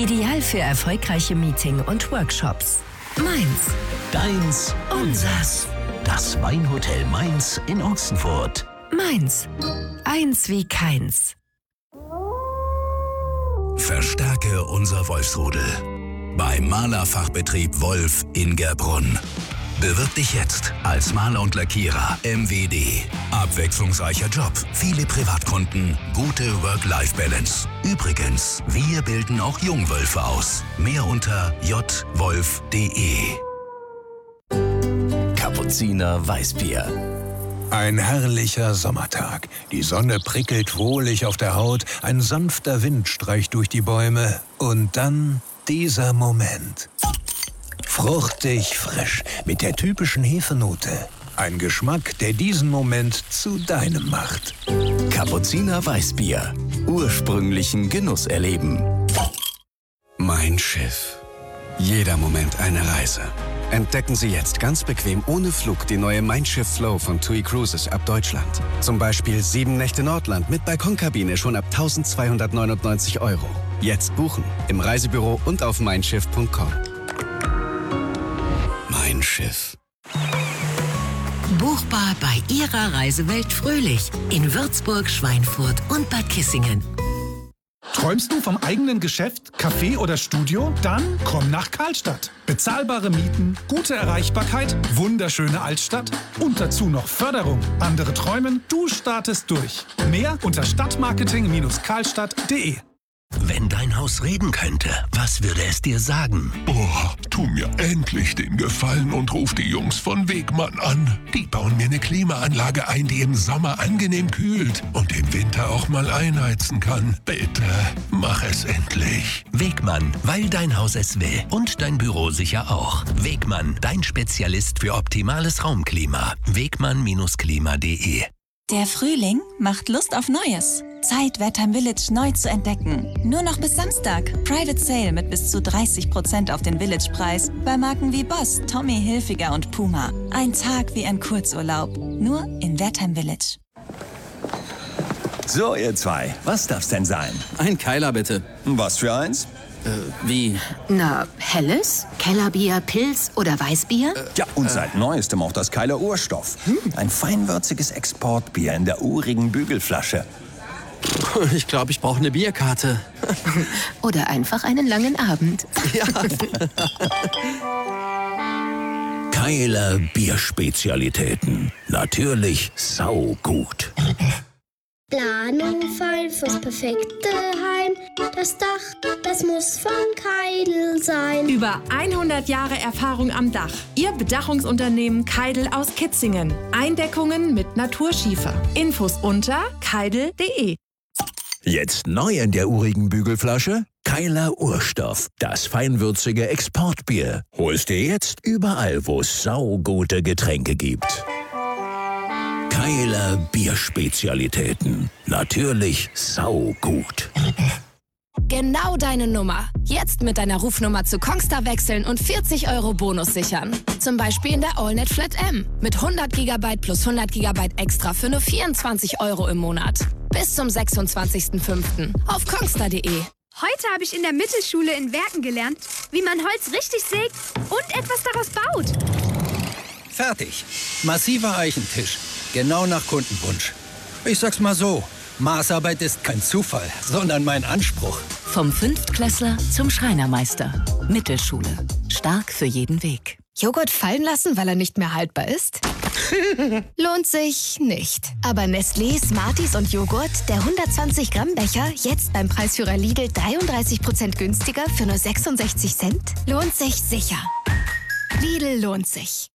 Ideal für erfolgreiche Meeting- und Workshops. Mainz. Deins, unsers. Das Weinhotel Mainz in Ochsenfurt. Mainz. Eins wie keins. Verstärke unser Wolfsrudel. Beim Malerfachbetrieb Wolf in Gerbrunn. Bewirb dich jetzt als Maler und Lackierer MWD. Abwechslungsreicher Job, viele Privatkunden, gute Work-Life-Balance. Übrigens, wir bilden auch Jungwölfe aus. Mehr unter jwolf.de. Kapuziner Weißbier. Ein herrlicher Sommertag. Die Sonne prickelt wohlig auf der Haut, ein sanfter Wind streicht durch die Bäume. Und dann dieser Moment. Fruchtig frisch, mit der typischen Hefenote. Ein Geschmack, der diesen Moment zu deinem macht. Kapuziner Weißbier. Ursprünglichen Genuss erleben. Mein Schiff. Jeder Moment eine Reise. Entdecken Sie jetzt ganz bequem ohne Flug die neue Mein Schiff Flow von TUI Cruises ab Deutschland. Zum Beispiel 7 Nächte Nordland mit Balkonkabine schon ab 1.299 €. Jetzt buchen im Reisebüro und auf meinschiff.com. Mein Schiff. Buchbar bei Ihrer Reisewelt Fröhlich in Würzburg, Schweinfurt und Bad Kissingen. Träumst du vom eigenen Geschäft, Café oder Studio? Dann komm nach Karlstadt. Bezahlbare Mieten, gute Erreichbarkeit, wunderschöne Altstadt und dazu noch Förderung. Andere träumen, du startest durch. Mehr unter stadtmarketing-karlstadt.de. Wenn dein Haus reden könnte, was würde es dir sagen? Oh, tu mir endlich den Gefallen und ruf die Jungs von Wegmann an. Die bauen mir eine Klimaanlage ein, die im Sommer angenehm kühlt und im Winter auch mal einheizen kann. Bitte, mach es endlich. Wegmann, weil dein Haus es will und dein Büro sicher auch. Wegmann, dein Spezialist für optimales Raumklima. Wegmann-klima.de. Der Frühling macht Lust auf Neues. Zeit, Wertheim Village neu zu entdecken. Nur noch bis Samstag. Private Sale mit bis zu 30% auf den Village-Preis. Bei Marken wie Boss, Tommy Hilfiger und Puma. Ein Tag wie ein Kurzurlaub. Nur in Wertheim Village. So, ihr zwei, was darf's denn sein? Ein Keiler, bitte. Was für eins? Wie? Na, helles, Kellerbier, Pilz oder Weißbier? Ja, und seit Neuestem auch das Keiler Urstoff. Ein feinwürziges Exportbier in der urigen Bügelflasche. Ich glaube, ich brauche eine Bierkarte. Oder einfach einen langen Abend. Ja. Keiler Bierspezialitäten. Natürlich saugut. Planung fein fürs perfekte Heim. Das Dach, das muss von Keidel sein. Über 100 Jahre Erfahrung am Dach. Ihr Bedachungsunternehmen Keidel aus Kitzingen. Eindeckungen mit Naturschiefer. Infos unter keidel.de. Jetzt neu in der urigen Bügelflasche? Keiler Urstoff. Das feinwürzige Exportbier. Holst dir jetzt überall, wo es saugute Getränke gibt. Keiler Bierspezialitäten. Natürlich saugut. Genau deine Nummer. Jetzt mit deiner Rufnummer zu Kongstar wechseln und 40 € Bonus sichern. Zum Beispiel in der AllNet Flat M. Mit 100 GB plus 100 GB extra für nur 24 € im Monat. Bis zum 26.05. auf kongstar.de. Heute habe ich in der Mittelschule in Werken gelernt, wie man Holz richtig sägt und etwas daraus baut. Fertig. Massiver Eichentisch. Genau nach Kundenwunsch. Ich sag's mal so. Maßarbeit ist kein Zufall, sondern mein Anspruch. Vom Fünftklässler zum Schreinermeister. Mittelschule. Stark für jeden Weg. Joghurt fallen lassen, weil er nicht mehr haltbar ist? Lohnt sich nicht. Aber Nestlé, Smarties und Joghurt, der 120 Gramm Becher, jetzt beim Preisführer Lidl 33% günstiger für nur 66 Cent? Lohnt sich sicher. Lidl lohnt sich.